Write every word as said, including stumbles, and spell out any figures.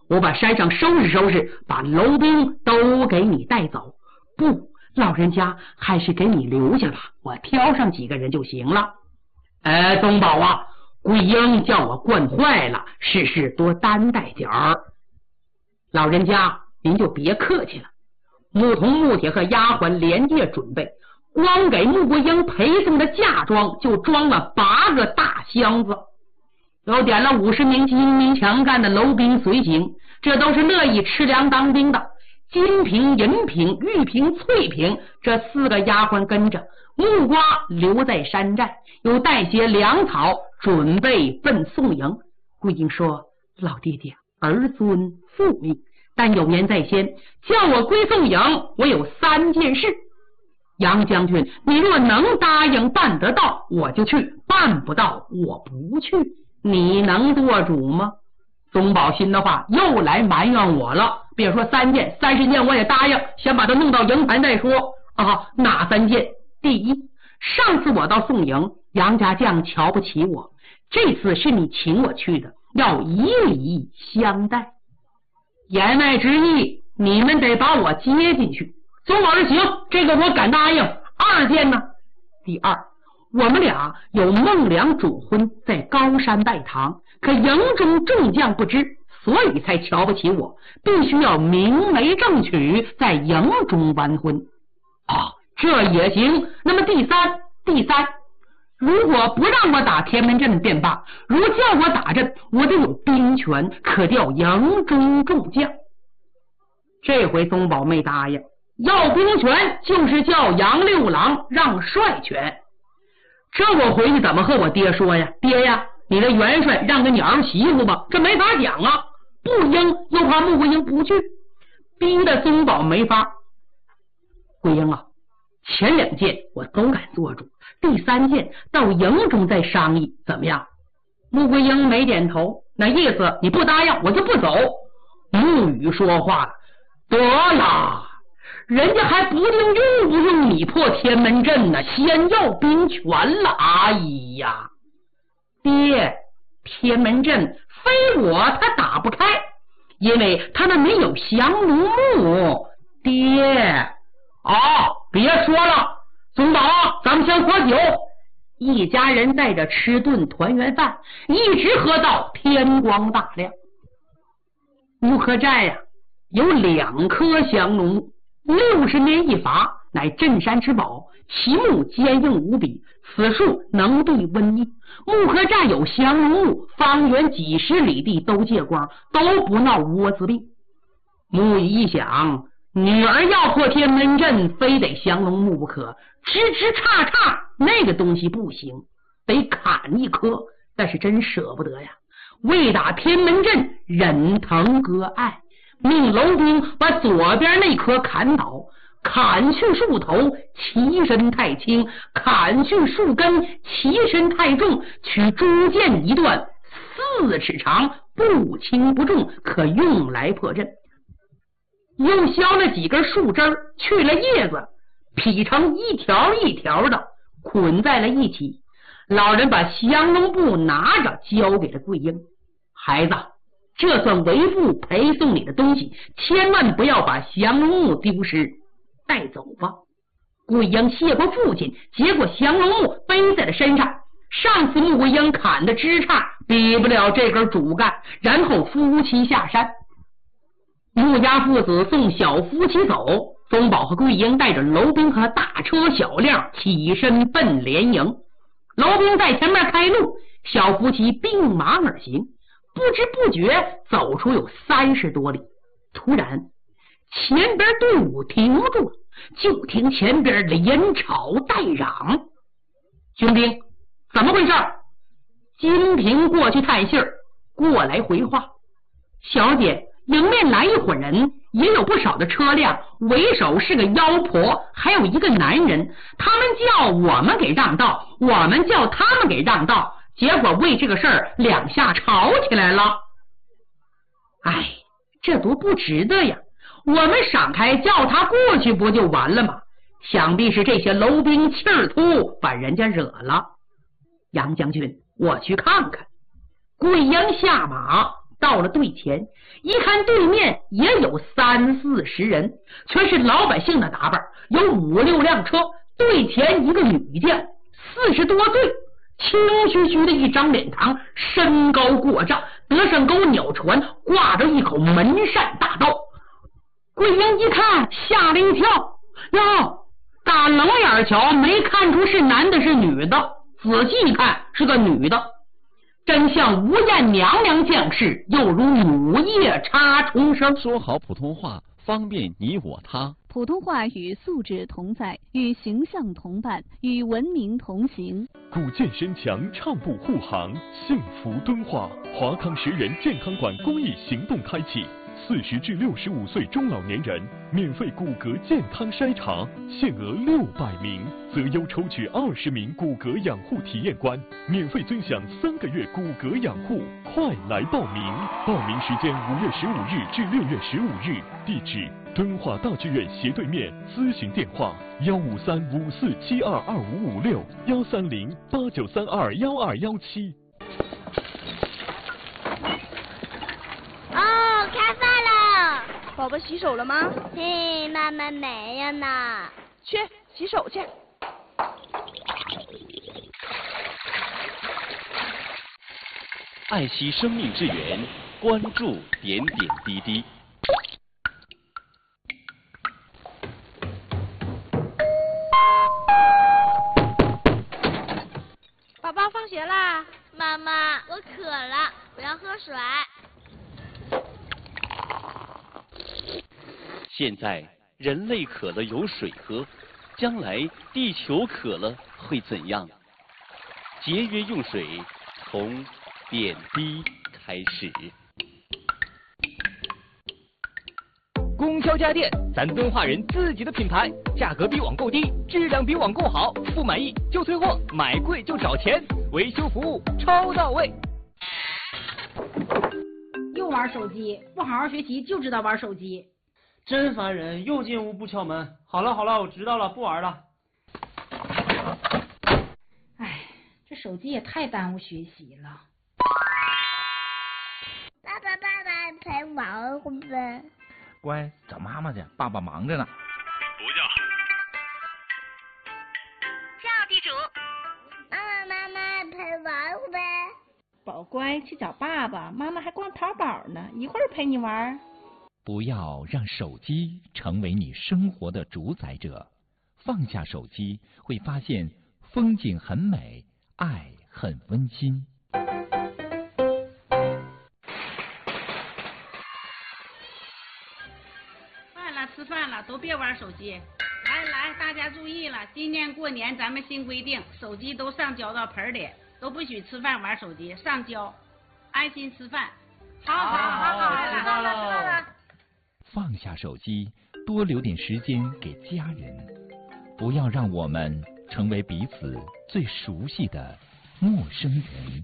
我把山上收拾收拾，把楼兵都给你带走。不，老人家还是给你留下吧，我挑上几个人就行了。哎，宗保啊，桂英叫我惯坏了，事事多担待点儿。老人家您就别客气了。牧童、木铁和丫鬟连夜准备，光给穆桂英陪送的嫁妆就装了八个大箱子，又点了五十名精明强干的楼兵随行，这都是乐意吃粮当兵的。金瓶、银瓶、玉瓶、翠瓶这四个丫鬟跟着，木瓜留在山寨，又带些粮草准备奔宋营。桂英说：老爹爹，儿尊父命，但有言在先，叫我归宋营，我有三件事。杨将军，你若能答应办得到，我就去；办不到，我不去。你能做主吗？宗保心的话又来埋怨我了，别说三件，三十件我也答应，先把他弄到营盘再说。啊，哪三件？第一，上次我到宋营，杨家将瞧不起我，这次是你请我去的，要以礼相待。言外之意，你们得把我接进去。宗保说行，这个我敢答应。二件呢？第二，我们俩有孟良主婚，在高山拜堂，可营中众将不知，所以才瞧不起我，必须要明媒正娶，在营中完婚。啊，这也行。那么第三，第三，如果不让我打天门阵便罢，如叫我打阵，我得有兵权，可调营中众将。这回宗保没答应，要兵权就是叫杨六郎让帅权。这我回去怎么和我爹说呀？爹呀，你的元帅让给你儿媳妇吧，这没法讲啊。不应又怕穆桂英不去，逼得宗保没法。桂英啊，前两件我都敢做主，第三件到营中再商议，怎么样？穆桂英没点头，那意思你不答应我就不走。穆语说话了，得了，人家还不定用不用你破天门阵呢，先要兵权了。哎呀，爹，天门阵非我他打不开，因为他那没有降龙木。爹，哦，别说了，宗保，咱们先喝酒。一家人在这吃顿团圆饭，一直喝到天光大亮。乌合寨呀、啊，有两棵降龙木，六十年一伐，乃镇山之宝，其木坚硬无比，此树能避瘟疫。木合寨有降龙木，方圆几十里地都借光，都不闹窝子病。木一想，女儿要破天门阵，非得降龙木不可，枝枝杈杈那个东西不行，得砍一棵，但是真舍不得呀。为打天门阵，忍疼割爱，命楼兵把左边那棵砍倒，砍去树头，其身太轻；砍去树根，其身太重。取朱剑一段，四尺长，不轻不重，可用来破阵。又削了几根树枝，去了叶子，劈成一条一条的，捆在了一起。老人把降龙布拿着，交给了桂英。孩子，这算为父陪送你的东西，千万不要把降龙木丢失，带走吧。桂英谢过父亲，接过降龙木，背在了身上。上次穆桂英砍的枝杈比不了这根主干，然后夫妻下山。穆家父子送小夫妻走，宗保和桂英带着楼兵和大车小辆起身奔连营。楼兵在前面开路，小夫妻并马而行。不知不觉走出有三十多里，突然前边队伍停住了，就听前边连吵带嚷。兄弟，怎么回事？金瓶过去探信儿，过来回话。小姐，迎面来一伙人，也有不少的车辆，为首是个妖婆，还有一个男人，他们叫我们给让道，我们叫他们给让道，结果为这个事儿两下吵起来了。哎，这多不值得呀，我们闪开叫他过去不就完了吗？想必是这些楼兵气儿突，把人家惹了。杨将军，我去看看。桂英下马到了队前，一看对面也有三四十人，全是老百姓的打扮，有五六辆车，队前一个女将，四十多岁，清虚虚的一张脸庞，身高过丈，德胜沟鸟船挂着一口门扇大刀。桂英一看吓了一跳，哟，打冷眼瞧没看出是男的是女的，仔细一看是个女的，真像吴艳娘娘降世，又如母夜叉重生。 说好普通话，方便你我他。 普通话与素质同在，与形象同伴，与文明同行。 古建身强，畅步护航，幸福敦化。华康十人健康馆公益行动开启，四十至六十五岁中老年人免费骨骼健康筛查，限额六百名，择优抽取二十名骨骼养护体验官，免费尊享三个月骨骼养护，快来报名！报名时间五月十五日至六月十五日，地址敦化大剧院斜对面，咨询电话幺五三五四七二二五五六幺三零八九三二幺二幺七。 哦，开饭了！ 宝宝洗手了吗？ 嘿，妈妈没有呢。 去洗手去。 爱惜生命之源，关注点点滴滴。 宝宝放学啦！ 妈妈，我渴了，我要喝水。 现在人类渴了有水喝，将来地球渴了会怎样？节约用水，从点滴开始。 供销家电，咱敦化人自己的品牌，价格比网购低，质量比网购好，不满意就退货，买贵就找钱，维修服务超到位。 又玩手机，不好好学习就知道玩手机， 真烦人！又进屋不敲门。好了好了，我知道了，不玩了。 哎，这手机也太耽误学习了。 爸爸爸爸陪玩会不会？ 乖，找妈妈去，爸爸忙着呢。 不要。 叫地主。妈妈妈妈陪玩会不会？ 宝乖，去找爸爸，妈妈还逛淘宝呢，一会儿陪你玩。 不要让手机成为你生活的主宰者，放下手机，会发现风景很美，爱很温馨。 饭了，吃饭了，都别玩手机。来来，大家注意了，今年过年咱们新规定，手机都上交到盆里，都不许吃饭玩手机，上交，安心吃饭。好好好好， 知道了知道了。 放下手机，多留点时间给家人，不要让我们成为彼此最熟悉的陌生人。